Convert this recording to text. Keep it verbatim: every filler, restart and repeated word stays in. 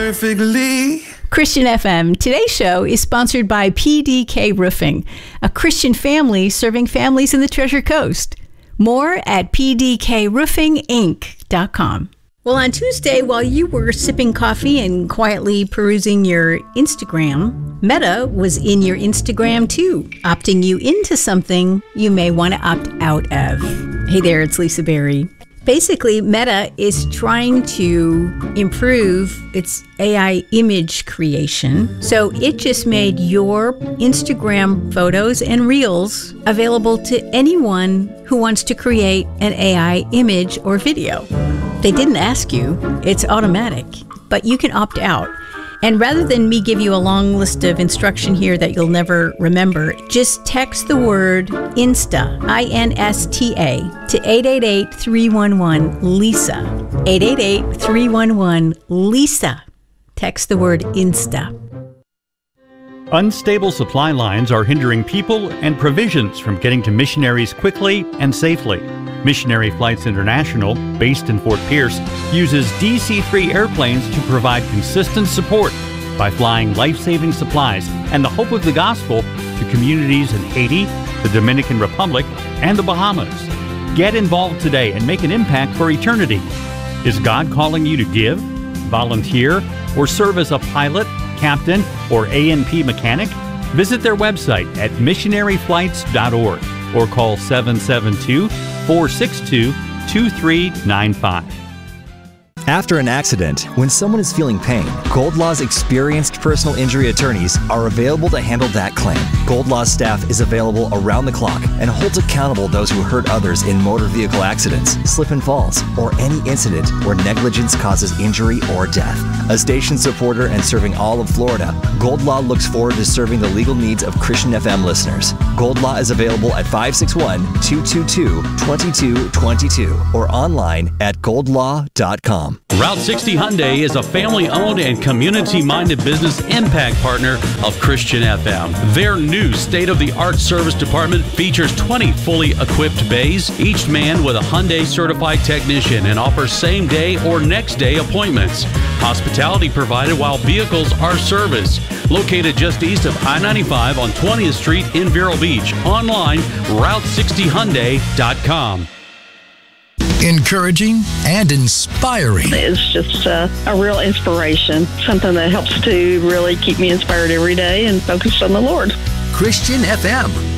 perfectly. Christian F M. Today's show is sponsored by P D K Roofing, a Christian family serving families in the Treasure Coast. More at p d k roofing inc dot com. Well, on Tuesday, while you were sipping coffee and quietly perusing your Instagram, Meta was in your Instagram too, opting you into something you may want to opt out of. Hey there, it's Lisa Berry. Basically, Meta is trying to improve its A I image creation. So it just made your Instagram photos and reels available to anyone who wants to create an A I image or video. They didn't ask you, it's automatic, but you can opt out. And rather than me give you a long list of instruction here that you'll never remember, just text the word INSTA, I N S T A, to eight eight eight, three one one, LISA. eight eight eight, three one one, LISA. Text the word INSTA. Unstable supply lines are hindering people and provisions from getting to missionaries quickly and safely. Missionary Flights International, based in Fort Pierce, uses D C three airplanes to provide consistent support by flying life-saving supplies and the hope of the gospel to communities in Haiti, the Dominican Republic, and the Bahamas. Get involved today and make an impact for eternity. Is God calling you to give, volunteer, or serve as a pilot, captain, or A N P mechanic? Visit their website at missionary flights dot org or call seven seven two, four six two, two three nine five. After an accident, when someone is feeling pain, Goldlaw's experienced personal injury attorneys are available to handle that claim. Goldlaw's staff is available around the clock and holds accountable those who hurt others in motor vehicle accidents, slip and falls, or any incident where negligence causes injury or death. A station supporter and serving all of Florida, Goldlaw looks forward to serving the legal needs of Christian F M listeners. Goldlaw is available at five six one, two two two, two two two two or online at goldlaw dot com. Route sixty Hyundai is a family-owned and community-minded business impact partner of Christian F M. Their new state-of-the-art service department features twenty fully equipped bays, each manned with a Hyundai-certified technician, and offers same-day or next-day appointments. Hospitality provided while vehicles are serviced. Located just east of I ninety-five on twentieth Street in Vero Beach. Online, route sixty hyundai dot com. Encouraging and inspiring. It's just uh, a real inspiration, something that helps to really keep me inspired every day and focused on the Lord. Christian F M.